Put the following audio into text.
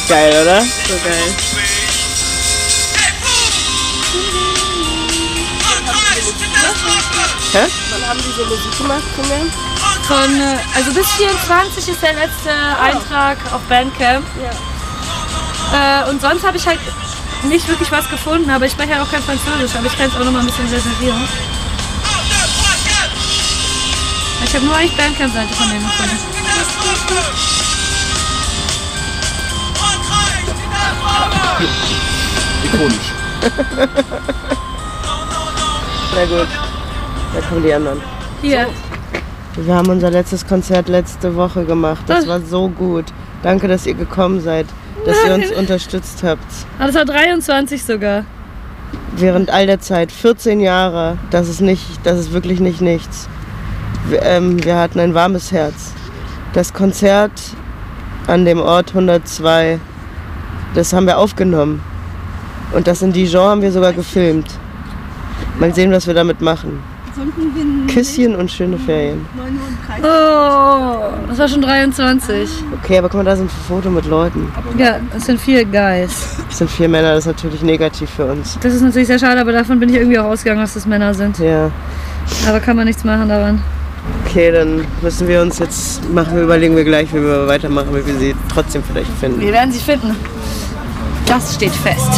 Geil, oder? So geil. Hä? Wann haben die so Musik gemacht, Kinder? Also bis 24 ist der letzte Eintrag auf Bandcamp. Ja. Und sonst habe ich halt nicht wirklich was gefunden, aber ich spreche ja auch kein Französisch, aber ich kann es auch noch mal ein bisschen reservieren. Ich habe nur eigentlich Bandcamp-Seite von denen gefunden. Ikonisch. Na gut, da kommen die anderen. Hier. Wir haben unser letztes Konzert letzte Woche gemacht. Das war so gut. Danke, dass ihr gekommen seid, dass ihr uns unterstützt habt. Ah, das war 23 sogar. Während all der Zeit, 14 Jahre, das ist wirklich nicht nichts. Wir hatten ein warmes Herz. Das Konzert an dem Ort 102, das haben wir aufgenommen. Und das in Dijon haben wir sogar gefilmt. Mal sehen, was wir damit machen. Küsschen und schöne Ferien. Oh, das war schon 23. Okay, aber guck mal, da sind ein Foto mit Leuten. Ja, das sind 4 Guys. Das sind 4 Männer, das ist natürlich negativ für uns. Das ist natürlich sehr schade, aber davon bin ich irgendwie auch ausgegangen, dass das Männer sind. Ja. Aber kann man nichts machen daran. Okay, dann müssen wir uns jetzt überlegen wir gleich, wie wir weitermachen, wie wir sie trotzdem vielleicht finden. Wir werden sie finden. Das steht fest.